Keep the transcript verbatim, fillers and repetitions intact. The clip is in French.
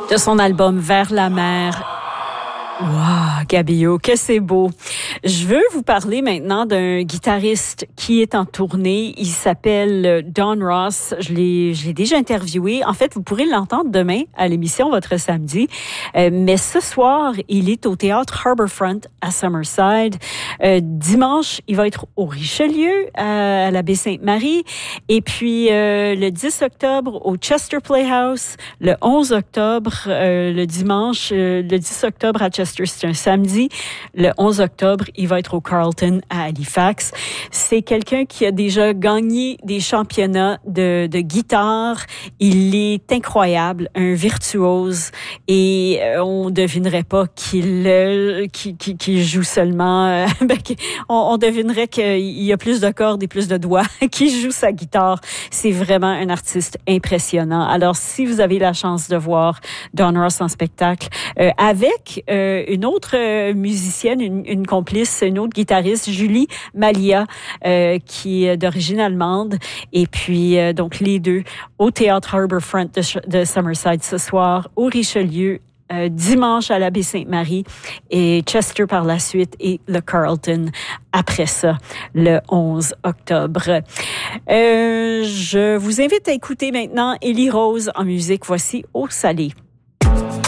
de son album Vers la mer. Wow, Gabio, que c'est beau. Je veux vous parler maintenant d'un guitariste qui est en tournée. Il s'appelle Don Ross. Je l'ai, je l'ai déjà interviewé. En fait, vous pourrez l'entendre demain à l'émission Votre Samedi. Euh, mais ce soir, il est au théâtre Harbourfront à Summerside. Euh, dimanche, il va être au Richelieu, à, à la baie Sainte-Marie. Et puis, euh, le dix octobre, au Chester Playhouse. Le onze octobre, euh, le dimanche, euh, le dix octobre à Chester. C'est un samedi. Le onze octobre, il va être au Carlton à Halifax. C'est quelqu'un qui a déjà gagné des championnats de, de guitare. Il est incroyable, un virtuose. Et euh, on devinerait pas qu'il, euh, qu'il, qu'il, qu'il joue seulement... Euh, ben, on, on devinerait qu'il y a plus de cordes et plus de doigts qu'il joue sa guitare. C'est vraiment un artiste impressionnant. Alors, si vous avez la chance de voir Don Ross en spectacle, euh, avec... Euh, une autre euh, musicienne, une, une complice, une autre guitariste, Julie Malia, euh, qui est d'origine allemande. Et puis, euh, donc, les deux au théâtre Harbourfront de, de Summerside ce soir, au Richelieu, euh, dimanche à la baie Sainte-Marie et Chester par la suite et le Carlton après ça, le onze octobre. Euh, je vous invite à écouter maintenant Élie Rose en musique. Voici Eau salée.